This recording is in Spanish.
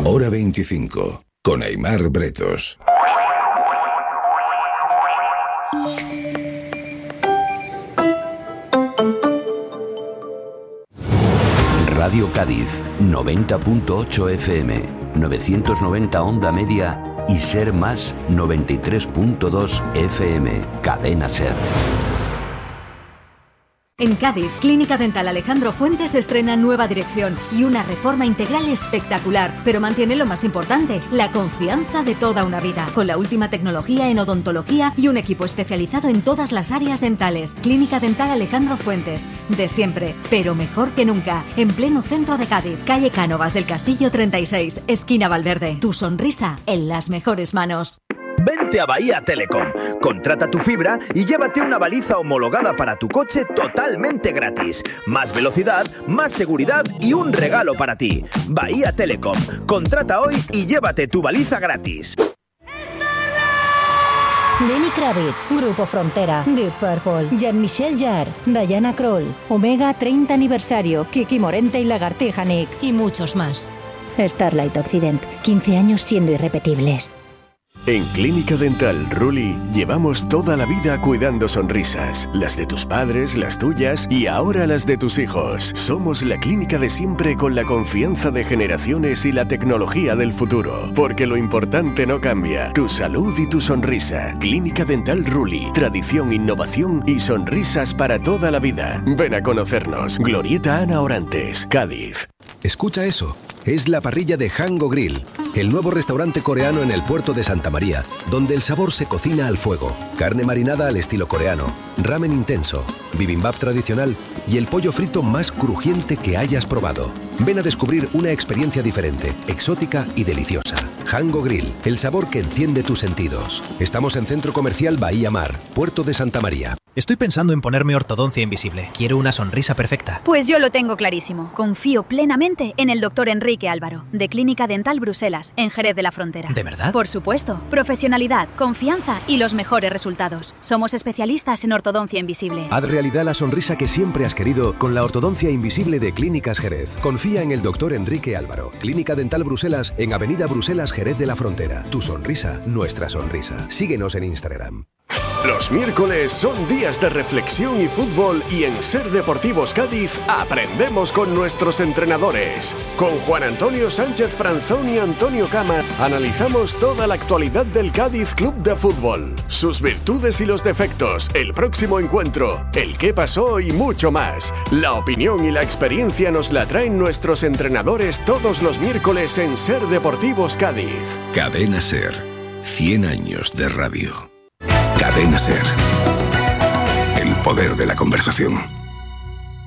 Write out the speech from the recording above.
Hora 25, con Aimar Bretos. Radio Cádiz, 90.8 FM, 990 onda media y Ser Más 93.2 FM, Cadena Ser. En Cádiz, Clínica Dental Alejandro Fuentes estrena nueva dirección y una reforma integral espectacular, pero mantiene lo más importante, la confianza de toda una vida, con la última tecnología en odontología y un equipo especializado en todas las áreas dentales. Clínica Dental Alejandro Fuentes, de siempre, pero mejor que nunca, en pleno centro de Cádiz, calle Cánovas del Castillo 36, esquina Valverde. Tu sonrisa en las mejores manos. Vente a Bahía Telecom, contrata tu fibra y llévate una baliza homologada para tu coche totalmente gratis. Más velocidad, más seguridad y un regalo para ti. Bahía Telecom, contrata hoy y llévate tu baliza gratis. Lenny Kravitz, Grupo Frontera, Deep Purple, Jean-Michel Jarre, Diana Krall, Omega 30 aniversario, Kiki Morente y Lagartija Nick y muchos más. Starlight Occident, 15 años siendo irrepetibles. En Clínica Dental Ruli llevamos toda la vida cuidando sonrisas, las de tus padres, las tuyas y ahora las de tus hijos. Somos la clínica de siempre con la confianza de generaciones y la tecnología del futuro, porque lo importante no cambia, tu salud y tu sonrisa. Clínica Dental Ruli, tradición, innovación y sonrisas para toda la vida. Ven a conocernos. Glorieta Ana Orantes, Cádiz. Escucha eso, es la parrilla de Hango Grill, el nuevo restaurante coreano en el puerto de Santa María, donde el sabor se cocina al fuego. Carne marinada al estilo coreano, ramen intenso, bibimbap tradicional y el pollo frito más crujiente que hayas probado. Ven a descubrir una experiencia diferente, exótica y deliciosa. Hango Grill, el sabor que enciende tus sentidos. Estamos en Centro Comercial Bahía Mar, Puerto de Santa María. Estoy pensando en ponerme ortodoncia invisible. Quiero una sonrisa perfecta. Pues yo lo tengo clarísimo. Confío plenamente en el doctor Enrique Álvaro, de Clínica Dental Bruselas, en Jerez de la Frontera. ¿De verdad? Por supuesto. Profesionalidad, confianza y los mejores resultados. Somos especialistas en ortodoncia invisible. Haz realidad la sonrisa que siempre has querido con la ortodoncia invisible de Clínicas Jerez. Confía en el doctor Enrique Álvaro. Clínica Dental Bruselas, en Avenida Bruselas, Jerez de la Frontera. Tu sonrisa, nuestra sonrisa. Síguenos en Instagram. Los miércoles son días de reflexión y fútbol y en Ser Deportivos Cádiz aprendemos con nuestros entrenadores. Con Juan Antonio Sánchez Franzón y Antonio Cama analizamos toda la actualidad del Cádiz Club de Fútbol, sus virtudes y los defectos, el próximo encuentro, el qué pasó y mucho más. La opinión y la experiencia nos la traen nuestros entrenadores todos los miércoles en Ser Deportivos Cádiz. Cadena Ser, 100 años de radio. Cadena Ser. El poder de la conversación.